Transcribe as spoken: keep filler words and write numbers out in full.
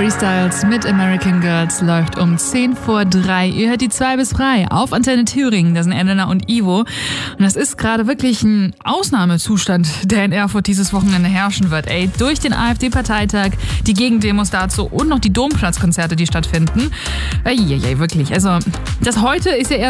Harry Styles mit American Girls läuft um zehn vor drei. Ihr hört die zwei bis frei auf Antenne Thüringen. Das sind Elena und Ivo. Und das ist gerade wirklich ein Ausnahmezustand, der in Erfurt dieses Wochenende herrschen wird. Ey, durch den AfD-Parteitag, die Gegendemos dazu und noch die Domplatzkonzerte, die stattfinden. Eieiei, wirklich. Also, das heute ist ja eher